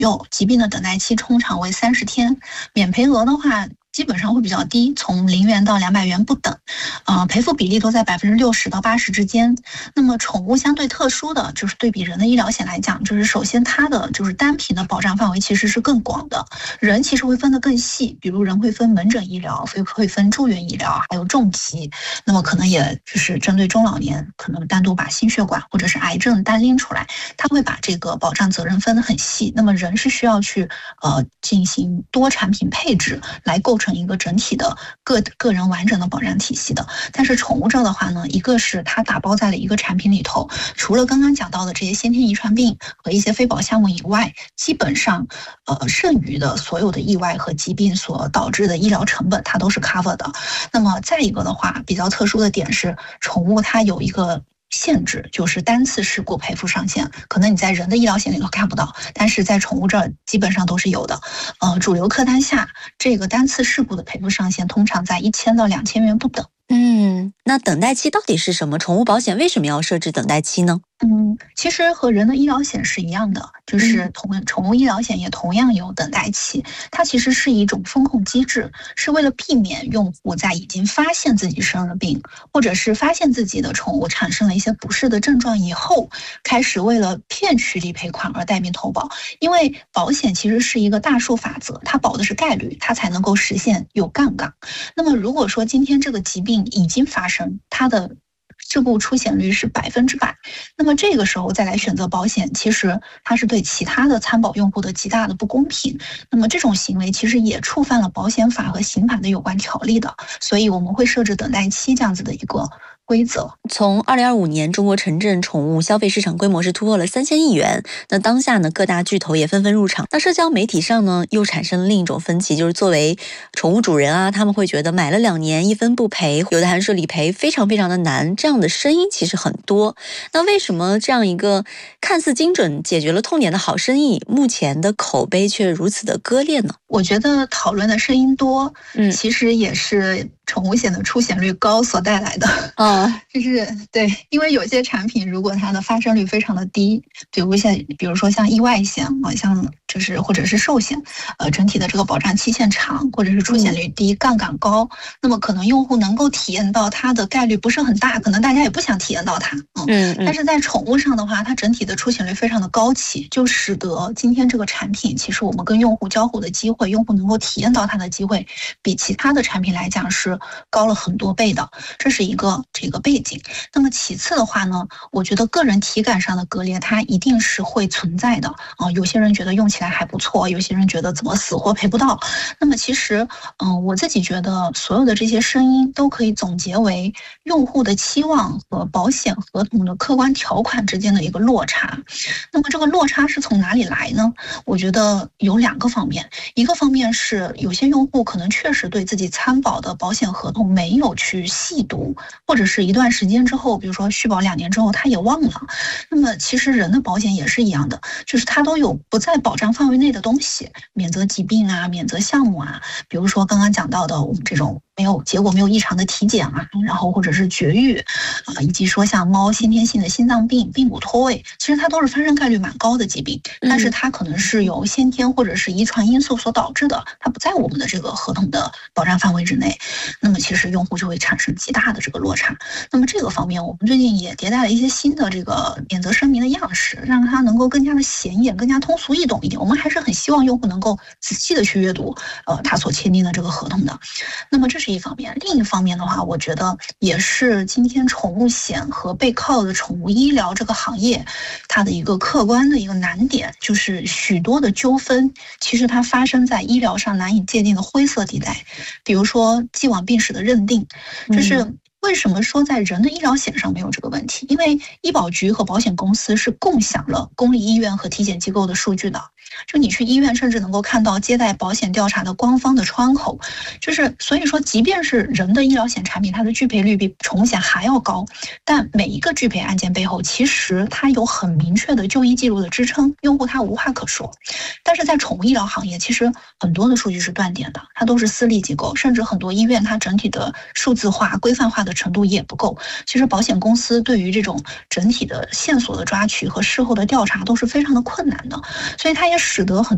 有，疾病的等待期通常为30天，免赔额的话基本上会比较低，从0元到200元不等，赔付比例都在60%到80%之间。那么宠物相对特殊的就是对比人的医疗险来讲，就是首先它的就是单品的保障范围其实是更广的，人其实会分得更细，比如人会分门诊医疗，会分住院医疗，还有重疾，那么可能也就是针对中老年，可能单独把心血管或者是癌症单拎出来，它会把这个保障责任分得很细。那么人是需要去进行多产品配置来构成一个整体的个人完整的保障体系的。但是宠物这的话呢，一个是它打包在了一个产品里头，除了刚刚讲到的这些先天遗传病和一些非保项目以外，基本上剩余的所有的意外和疾病所导致的医疗成本它都是 cover 的。那么再一个的话，比较特殊的点是宠物它有一个限制，就是单次事故赔付上限，可能你在人的医疗险里头看不到，但是在宠物这儿基本上都是有的。主流客单下这个单次事故的赔付上限通常在1000到2000元不等。 那等待期到底是什么？宠物保险为什么要设置等待期呢？ 其实和人的医疗险是一样的，就是宠物医疗险也同样有等待期，它其实是一种风控机制，是为了避免用户在已经发现自己生了病，或者是发现自己的宠物产生了一些不适的症状以后，开始为了骗取理赔款而带病投保。因为保险其实是一个大数法则，它保的是概率，它才能够实现有杠杆。那么如果说今天这个疾病已经发生，它的事故出险率是100%，那么这个时候再来选择保险，其实它是对其他的参保用户的极大的不公平。那么这种行为其实也触犯了保险法和刑法的有关条例的，所以我们会设置等待期这样子的一个规则。 从2025年，中国城镇宠物消费市场规模是突破了3000亿元。那当下呢，各大巨头也纷纷入场。那社交媒体上呢，又产生了另一种分歧，就是作为宠物主人啊，他们会觉得买了2年1分不赔，有的还说理赔非常非常的难，这样的声音其实很多。那为什么这样一个看似精准解决了痛点的好生意，目前的口碑却如此的割裂呢？ 我觉得讨论的声音多，其实也是宠物险的出险率高所带来的。就是对，因为有些产品如果它的发生率非常的低，比如说像意外险像就是或者是寿险，整体的这个保障期限长，或者是出险率低、杠杆高，那么可能用户能够体验到它的概率不是很大，可能大家也不想体验到它。但是在宠物上的话，它整体的出险率非常的高企，就使得今天这个产品其实我们跟用户交互的机会，用户能够体验到它的机会，比其他的产品来讲是高了很多倍的，这是一个这个背景。那么其次的话呢，我觉得个人体感上的割裂它一定是会存在的有些人觉得用起来还不错，有些人觉得怎么死活赔不到。那么其实我自己觉得所有的这些声音都可以总结为用户的期望和保险合同的客观条款之间的一个落差。那么这个落差是从哪里来呢？我觉得有2个方面，一个方面是有些用户可能确实对自己参保的保险合同没有去细读，或者是一段时间之后，比如说续保2年之后他也忘了。那么其实人的保险也是一样的，就是它都有不在保障范围内的东西，免责疾病啊，免责项目啊，比如说刚刚讲到的我们这种结果没有异常的体检啊，然后或者是绝育以及说像猫先天性的心脏病、髌骨脱位，其实它都是发生概率蛮高的疾病，但是它可能是由先天或者是遗传因素所导致的，它不在我们的这个合同的保障范围之内，那么其实用户就会产生极大的这个落差。那么这个方面我们最近也迭代了一些新的这个免责声明的样式，让它能够更加的显眼、更加通俗易懂一点。我们还是很希望用户能够仔细的去阅读他所签订的这个合同的。那么这是一方面，另一方面的话，我觉得也是今天宠物险和背靠的宠物医疗这个行业它的一个客观的一个难点，就是许多的纠纷其实它发生在医疗上难以界定的灰色地带，比如说既往病史的认定，就是为什么说在人的医疗险上没有这个问题？因为医保局和保险公司是共享了公立医院和体检机构的数据的，就你去医院甚至能够看到接待保险调查的官方的窗口，就是所以说即便是人的医疗险产品，它的拒赔率比宠物险还要高，但每一个拒赔案件背后其实它有很明确的就医记录的支撑，用户他无话可说。但是在宠物医疗行业，其实很多的数据是断点的，它都是私立机构，甚至很多医院它整体的数字化规范化的程度也不够。其实保险公司对于这种整体的线索的抓取和事后的调查都是非常的困难的，所以它也使得很